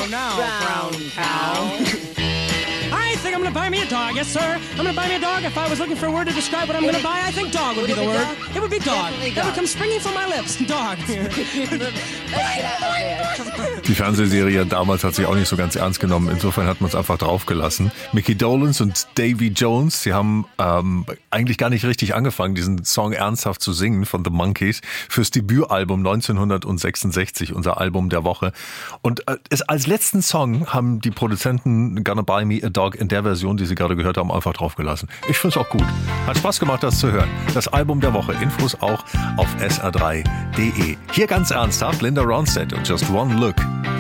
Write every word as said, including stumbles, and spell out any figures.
now, brown cow. I think I'm gonna buy me a dog, yes sir. I'm gonna buy me a dog. If I was looking for a word to describe what I'm gonna buy, I think dog would be the word. It would be dog. That would come springing from my lips. Dog. Die Fernsehserie damals hat sich auch nicht so ganz ernst genommen. Insofern hat man es einfach draufgelassen. Mickey Dolenz und Davy Jones, sie haben ähm, eigentlich gar nicht richtig angefangen, diesen Song ernsthaft zu singen von The Monkees fürs Debütalbum neunzehnhundertsechsundsechzig, unser Album der Woche. Und äh, es, als letzten Song haben die Produzenten Gonna Buy Me a Dog in der Version, die sie gerade gehört haben, einfach draufgelassen. Ich finde es auch gut. Hat Spaß gemacht, das zu hören. Das Album der Woche. Infos auch auf S R drei Punkt de. Hier ganz ernsthaft Linda Ronstadt und Just One Look.